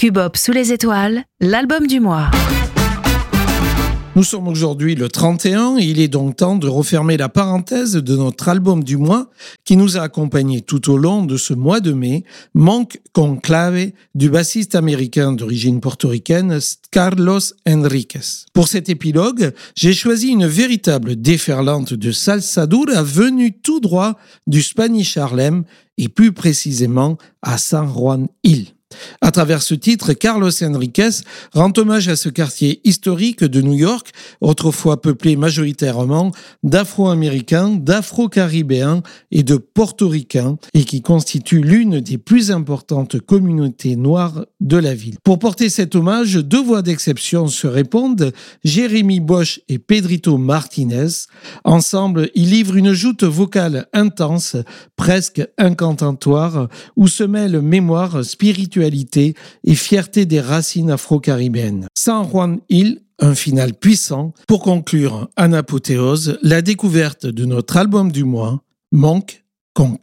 Cubop sous les étoiles, l'album du mois. Nous sommes aujourd'hui le 31 et il est donc temps de refermer la parenthèse de notre album du mois qui nous a accompagnés tout au long de ce mois de mai, Monk Conclave du bassiste américain d'origine portoricaine Carlos Enríquez. Pour cet épilogue, j'ai choisi une véritable déferlante de salsa dura venue tout droit du Spanish Harlem et plus précisément à San Juan Hill. À travers ce titre, Carlos Enríquez rend hommage à ce quartier historique de New York, autrefois peuplé majoritairement d'Afro-Américains, d'Afro-Caribéens et de Portoricains, et qui constitue l'une des plus importantes communautés noires de la ville. Pour porter cet hommage, deux voix d'exception se répondent, Jérémy Bosch et Pedrito Martinez. Ensemble, ils livrent une joute vocale intense, presque incantatoire, où se mêlent mémoire, spiritualité et fierté des racines afro-caribéennes. San Juan Hill, un final puissant, pour conclure en apothéose la découverte de notre album du mois, Monk Conclave.